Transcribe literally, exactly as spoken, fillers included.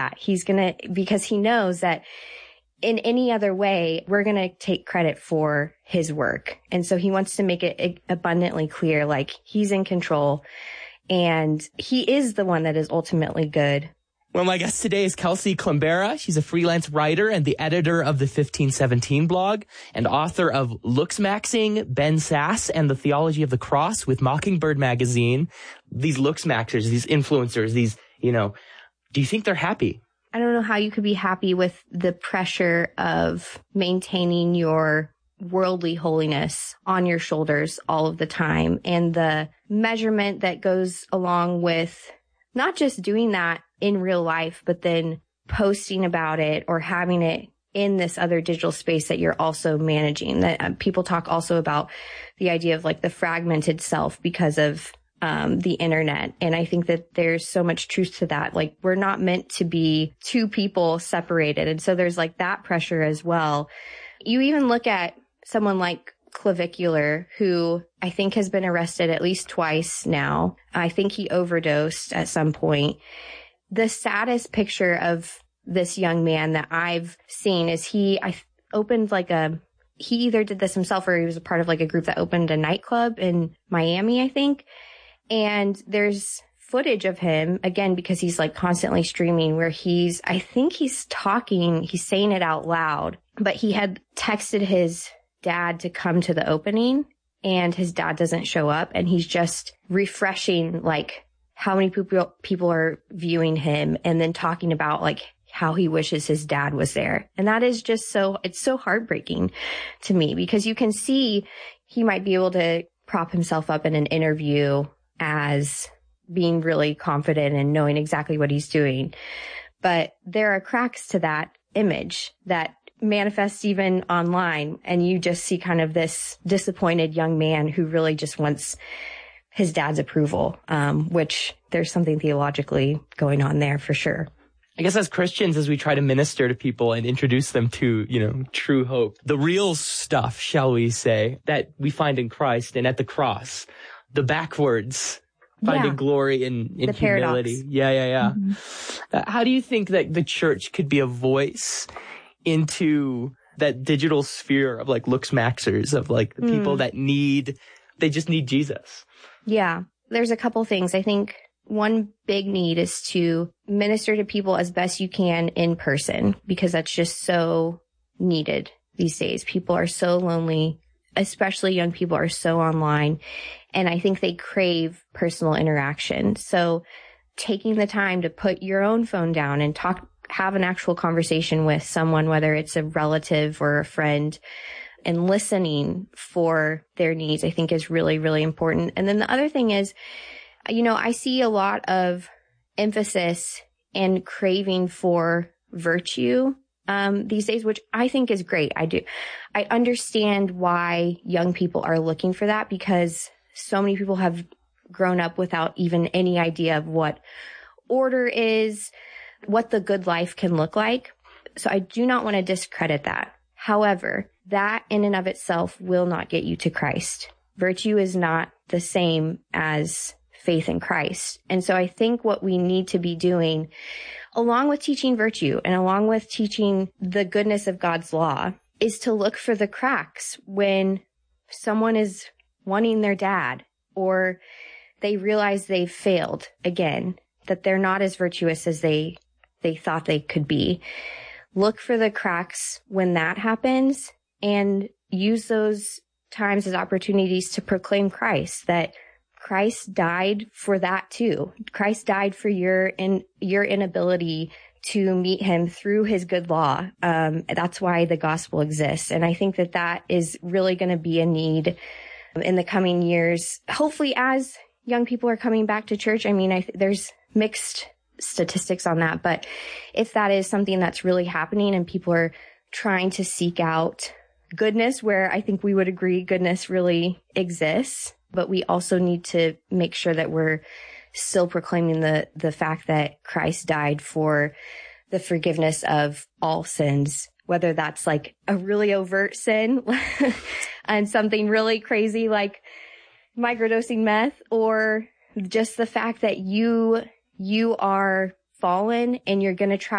that. He's going to, because he knows that in any other way, we're going to take credit for his work. And so he wants to make it abundantly clear, like he's in control and he is the one that is ultimately good. Well, my guest today is Kelsey Climbera. She's a freelance writer and the editor of the fifteen seventeen blog and author of Looksmaxing, Ben Sass, and the Theology of the Cross with Mockingbird magazine. These Looksmaxers, these influencers, these, you know, do you think they're happy? I don't know how you could be happy with the pressure of maintaining your worldly holiness on your shoulders all of the time and the measurement that goes along with not just doing that in real life, but then posting about it or having it in this other digital space that you're also managing. That um, people talk also about the idea of like the fragmented self because of um, the internet. And I think that there's so much truth to that. Like we're not meant to be two people separated. And so there's like that pressure as well. You even look at someone like Clavicular, who I think has been arrested at least twice now. I think he overdosed at some point. The saddest picture of this young man that I've seen is he, I opened like a, he either did this himself or he was a part of like a group that opened a nightclub in Miami, I think. And there's footage of him, again, because he's like constantly streaming where he's, I think he's talking, he's saying it out loud, but he had texted his dad to come to the opening and his dad doesn't show up and he's just refreshing like how many people people are viewing him and then talking about like how he wishes his dad was there. And that is just so, it's so heartbreaking to me because you can see he might be able to prop himself up in an interview as being really confident and knowing exactly what he's doing. But there are cracks to that image that manifests even online. And you just see kind of this disappointed young man who really just wants his dad's approval, um, which there's something theologically going on there for sure. I guess as Christians, as we try to minister to people and introduce them to, you know, true hope, the real stuff, shall we say, that we find in Christ and at the cross, the backwards, finding yeah. glory in, in humility. Paradox. Yeah, yeah, yeah. Mm-hmm. Uh, how do you think that the church could be a voice into that digital sphere of like Looksmaxers, of like the people mm. that need, they just need Jesus? Yeah, there's a couple things. I think one big need is to minister to people as best you can in person because that's just so needed these days. People are so lonely, especially young people are so online. And I think they crave personal interaction. So taking the time to put your own phone down and talk, have an actual conversation with someone, whether it's a relative or a friend, and listening for their needs, I think is really, really important. And then the other thing is, you know, I see a lot of emphasis and craving for virtue um, these days, which I think is great. I do. I understand why young people are looking for that because so many people have grown up without even any idea of what order is, what the good life can look like. So I do not want to discredit that. However, that in and of itself will not get you to Christ. Virtue is not the same as faith in Christ. And so I think what we need to be doing, along with teaching virtue and along with teaching the goodness of God's law, is to look for the cracks when someone is wanting their dad or they realize they've failed again, that they're not as virtuous as they they thought they could be. Look for the cracks when that happens and use those times as opportunities to proclaim Christ, that Christ died for that too. Christ died for your in your inability to meet him through his good law. Um, that's why the gospel exists. And I think that that is really going to be a need in the coming years. Hopefully, as young people are coming back to church, I mean, I th- there's mixed statistics on that, but if that is something that's really happening and people are trying to seek out goodness, where I think we would agree goodness really exists, but we also need to make sure that we're still proclaiming the, the fact that Christ died for the forgiveness of all sins, whether that's like a really overt sin and something really crazy like microdosing meth, or just the fact that you, you are fallen and you're going to try